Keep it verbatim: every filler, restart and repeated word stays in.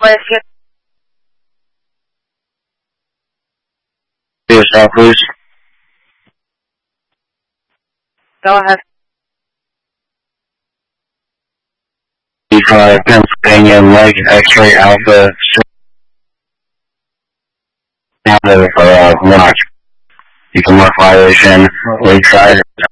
with you. Yourself, please. Go ahead. Uh, Pennsylvania, Leg X-ray Alpha. Now for uh, launch. You can mark violation, lakeside,